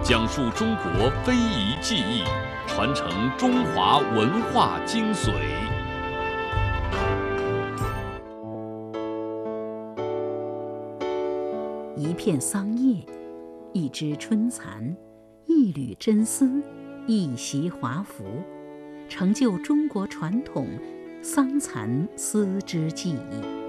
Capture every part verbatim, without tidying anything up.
讲述中国非遗技艺，传承中华文化精髓。 一片桑叶，一枝春蚕，一缕真丝，一袭华服，成就中国传统桑蚕丝织技艺。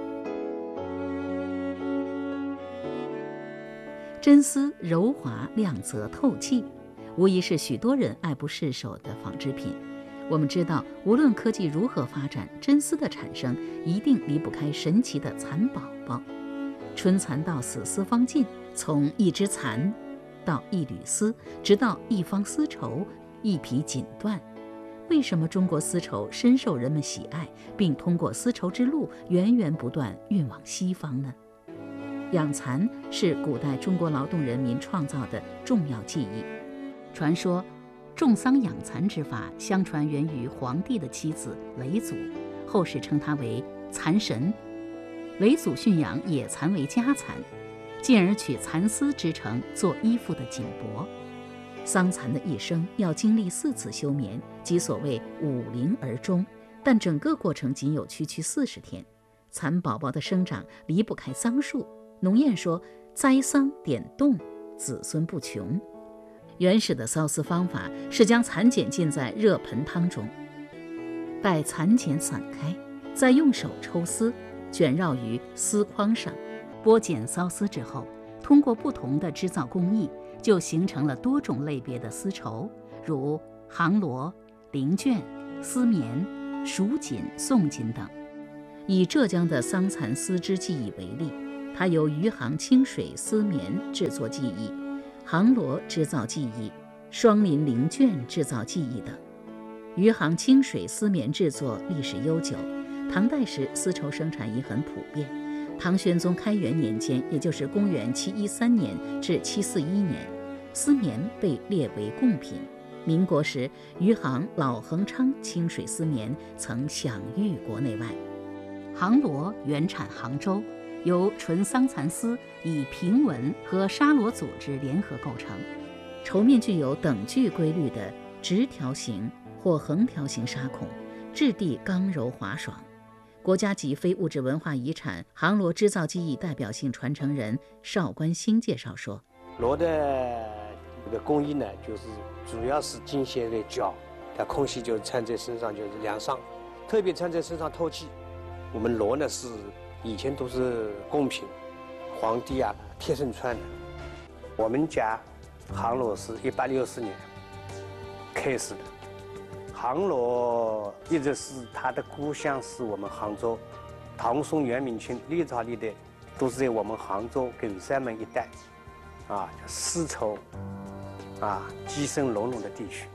真丝柔滑亮泽透气，无疑是许多人爱不释手的纺织品。我们知道，无论科技如何发展，真丝的产生一定离不开神奇的蚕宝宝。春蚕到死丝方尽，从一只蚕到一缕丝，直到一方丝绸，一匹锦缎。为什么中国丝绸深受人们喜爱，并通过丝绸之路源源不断运往西方呢？养蚕是古代中国劳动人民创造的重要技艺。传说种桑养蚕之法相传源于黄帝的妻子嫘祖，后世称她为蚕神。嫘祖驯养野蚕为家蚕，进而取蚕丝织成做衣服的锦帛。桑蚕的一生要经历四次休眠，即所谓五龄而终，但整个过程仅有区区四十天。蚕宝宝的生长离不开桑树，农谚说栽桑点洞，子孙不穷。原始的缫丝方法是将蚕茧浸在热盆汤中，待蚕茧散开，再用手抽丝，卷绕于丝筐上。剥茧缫丝之后，通过不同的织造工艺，就形成了多种类别的丝绸，如杭罗、绫绢、丝棉、蜀锦、宋锦等。以浙江的桑蚕丝织技艺为例，它由余杭清水丝棉制作技艺、杭罗织造技艺、双林绫绢制造技艺等。余杭清水丝棉制作历史悠久，唐代时丝绸生产已很普遍。唐玄宗开元年间，也就是公元七一三年至七四一年，丝棉被列为贡品。民国时，余杭老恒昌清水丝棉曾享誉国内外。杭罗原产杭州，由纯桑蚕丝以平纹和纱罗组织联合构成，绸面具有等距规律的直条形或横条形纱孔，质地刚柔滑爽。国家级非物质文化遗产杭罗织造技艺代表性传承人邵关兴介绍说， 罗的这个工艺呢，就是主要是精细的角，它空隙就穿在身上就是凉爽，特别穿在身上透气。我们罗呢是以前都是贡品，皇帝啊贴身穿的。我们家杭罗是一八六四年开始的，杭罗一直是它的故乡是我们杭州，唐宋元明清历朝历代都是在我们杭州跟山门一带，啊，丝绸啊鸡生隆隆的地区。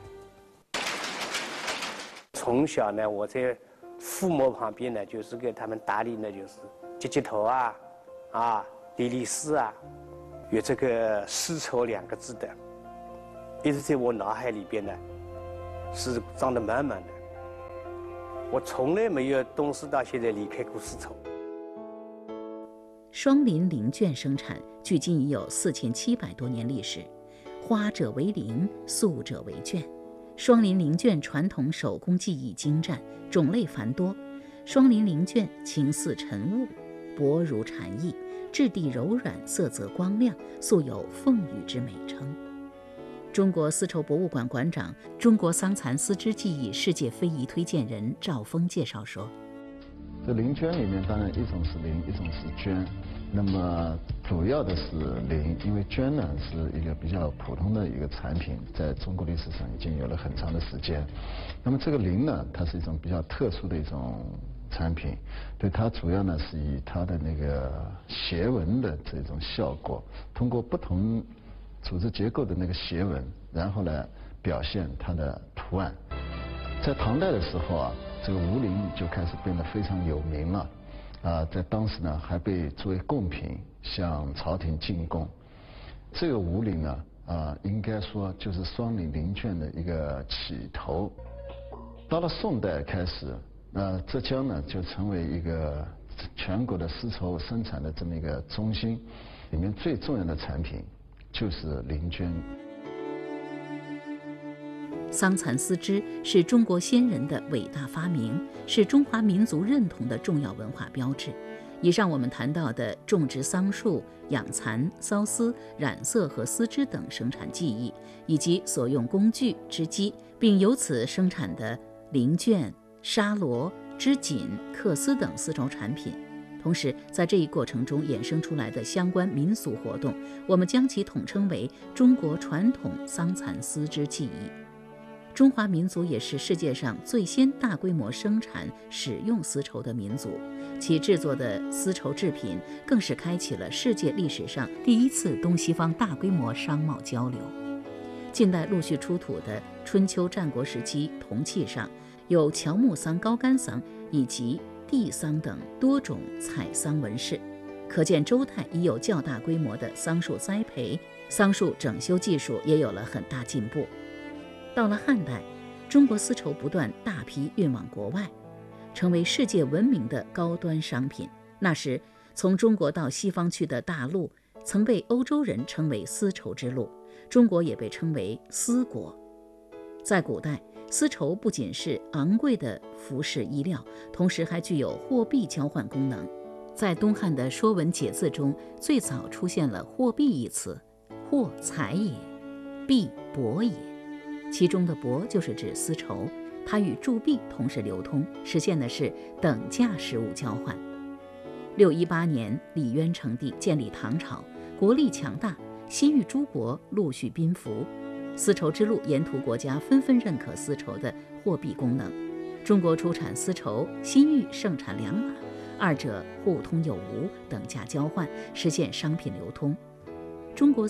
从小呢，我在父母旁边呢，就是给他们打理呢，就是接接头啊，啊，理理丝啊，有这个丝绸两个字的，一直在我脑海里边呢，是装得满满的。我从来没有懂事到现在离开过丝绸。 双林绫绢生产距今已有四千七百多年历史，花者为绫，素者为绢。双林绫绢传统手工技艺精湛，种类繁多。双林绫绢形似晨雾，薄如蝉翼，质地柔软，色泽光亮，素有凤羽之美称。中国丝绸博物馆馆长、中国桑蚕丝织技艺世界非遗推荐人赵峰介绍说， 这绫绢里面当然一种是绫，一种是绢。那么主要的是绫，因为绢呢是一个比较普通的一个产品，在中国历史上已经有了很长的时间。那么这个绫呢，它是一种比较特殊的一种产品，对它主要呢是以它的那个斜纹的这种效果，通过不同组织结构的那个斜纹，然后来表现它的图案。在唐代的时候啊，这个吴绫就开始变得非常有名了。啊，在当时呢，还被作为贡品向朝廷进贡。这个吴绫呢，啊，应该说就是双林绫绢的一个起头。到了宋代开始，那浙江呢就成为一个全国的丝绸生产的这么一个中心，里面最重要的产品就是绫绢。 桑蚕丝织是中国先人的伟大发明，是中华民族认同的重要文化标志。以上我们谈到的种植桑树、养蚕、缫丝、染色和丝织等生产技艺，以及所用工具、织机，并由此生产的绫绢、纱罗、织锦、缂丝等丝绸产品。同时，在这一过程中衍生出来的相关民俗活动，我们将其统称为中国传统桑蚕丝织技艺。中华民族也是世界上最先大规模生产使用丝绸的民族，其制作的丝绸制品更是开启了世界历史上第一次东西方大规模商贸交流。近代陆续出土的春秋战国时期铜器上有乔木桑、高干桑以及地桑等多种彩桑纹饰，可见周代已有较大规模的桑树栽培，桑树整修技术也有了很大进步。到了汉代，中国丝绸不断大批运往国外，成为世界闻名的高端商品。那时，从中国到西方去的大陆曾被欧洲人称为丝绸之路，中国也被称为丝国。在古代，丝绸不仅是昂贵的服饰衣料，同时还具有货币交换功能。在东汉的《说文解字》中，最早出现了货币一词，货财也，币帛也。其中的帛就是指丝绸，它与铸币同时流通，实现的是等价实物交换。六一八年，李渊称帝，建立唐朝，国力强大，西域诸国陆续宾服，丝绸之路沿途国家纷纷认可丝绸的货币功能。中国出产丝绸，西域盛产良马，二者互通有无，等价交换，实现商品流通。中国